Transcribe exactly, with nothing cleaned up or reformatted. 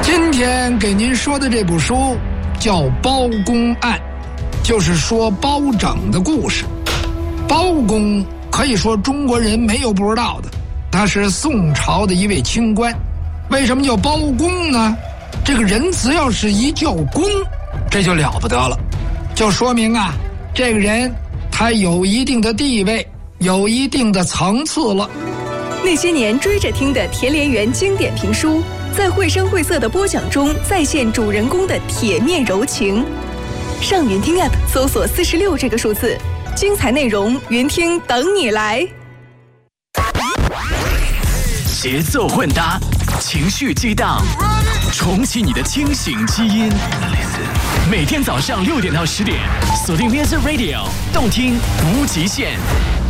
今天给您说的这部书叫《包公案》，就是说包拯的故事。包公可以说中国人没有不知道的，他是宋朝的一位清官。为什么叫包公呢？这个人只要是一叫公，这就了不得了，就说明啊，这个人他有一定的地位，有一定的层次了。 那些年追着听的田连元经典评书，在绘声绘色的播讲中再现主人公的铁面柔情。上云听 App 搜索四十六这个数字，精彩内容云听等你来。 节奏混搭，情绪激荡，重启你的清醒基因。每天早上六点到十点，锁定 Music Radio， 动听无极限。